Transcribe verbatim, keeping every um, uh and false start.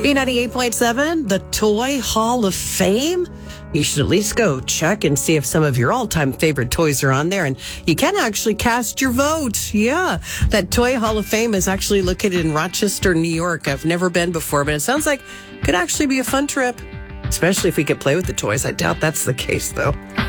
B ninety-eight point seven, the Toy Hall of Fame. You should at least go check and see if some of your all-time favorite toys are on there. And you can actually cast your vote. Yeah, that Toy Hall of Fame is actually located in Rochester, New York. I've never been before, but it sounds like it could actually be a fun trip, especially if we could play with the toys. I doubt that's the case, though.